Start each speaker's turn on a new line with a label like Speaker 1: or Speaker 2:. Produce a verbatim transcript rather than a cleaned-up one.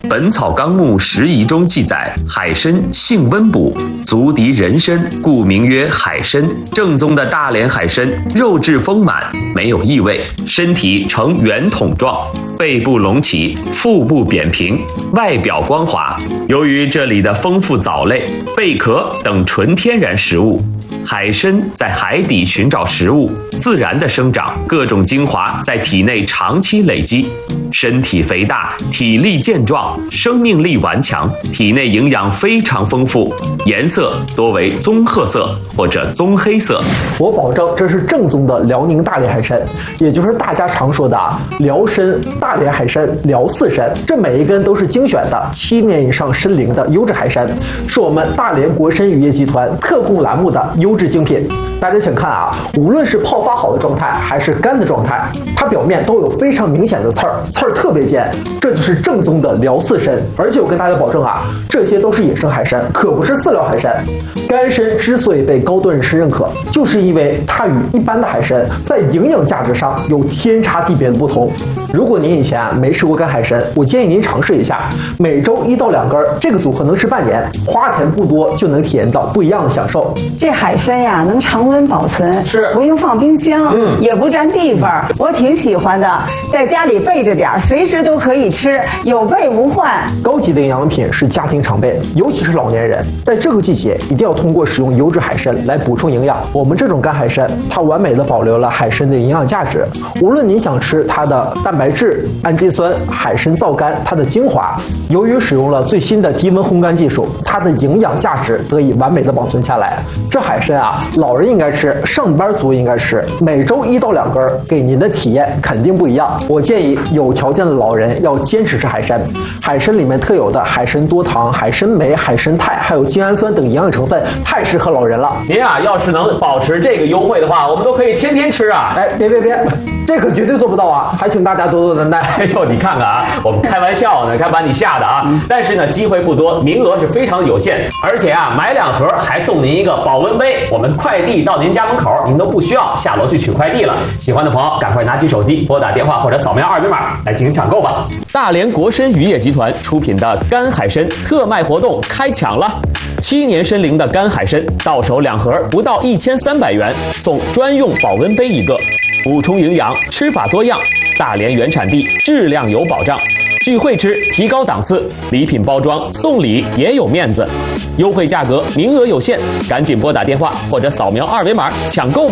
Speaker 1: 本草纲目拾遗》中记载，海参性温补，足敌人参，故名曰海参。正宗的大连海参，肉质丰满，没有异味，身体呈圆筒状，背部隆起，腹部扁平，外表光滑。由于这里的丰富藻类、贝壳等纯天然食物，海参在海底寻找食物，自然的生长，各种精华在体内长期累积，身体肥大，体力健壮，生命力顽强，体内营养非常丰富，颜色多为棕褐色或者棕黑色。
Speaker 2: 我保证这是正宗的辽宁大连海参，也就是大家常说的辽参、大连海参、辽四参，这每一根都是精选的七年以上参龄的优质海参，是我们大连国参渔业集团特供栏目的优质精品。大家请看啊，无论是泡发好的状态还是干的状态，它表面都有非常明显的刺儿，刺儿特别尖，这就是正宗的辽四参。而且我跟大家保证啊，这些都是野生海参，可不是饲料海参。干参之所以被高端人士认可，就是因为它与一般的海参在营养价值上有天差地别的不同。如果您以前啊没吃过干海参，我建议您尝试一下，每周一到两根，这个组合能吃半年，花钱不多就能体验到不一样的享受。
Speaker 3: 这海参呀，能常温保存，
Speaker 2: 是
Speaker 3: 不用放冰箱，
Speaker 2: 嗯，
Speaker 3: 也不占地方，我挺喜欢的，在家里备着点，随时都可以吃，有备无患。
Speaker 2: 高级的营养品是家庭常备，尤其是老年人，在这个季节一定要通过使用优质海参来补充营养。我们这种干海参，它完美的保留了海参的营养价值，无论您想吃它的蛋白质、氨基酸、海参皂苷它的精华，由于使用了最新的低温烘干技术，它的营养价值得以完美的保存下来。这海参啊，老人应该吃，上班族应该吃，每周一到两根，给您的体验肯定不一样。我建议有条件的老人要坚持吃海参。海参里面特有的海参多糖、海参酶、海参肽，还有精氨酸等营养成分，太适合老人了。
Speaker 4: 您啊，要是能保持这个优惠的话，我们都可以天天吃啊！
Speaker 2: 哎，别别别，这可绝对做不到啊！还请大家多多担待。
Speaker 4: 哎呦，你看看啊，我们开玩笑呢，看把你吓的啊！嗯、但是呢，机会不多，名额是非常有限，而且啊，买两盒还送您一个保温杯，我们快递到您家门口，您都不需要下楼去取快递了。喜欢的朋友，赶快拿起手机拨打电话或者扫描二维码来进行抢购吧。
Speaker 1: 大连国参渔业集团出品的干海参特卖活动开抢了，七年参龄的干海参到手两盒不到一千三百元，送专用保温杯一个，补充营养，吃法多样，大连原产地，质量有保障。聚会吃，提高档次，礼品包装送礼也有面子，优惠价格，名额有限，赶紧拨打电话或者扫描二维码抢购吧。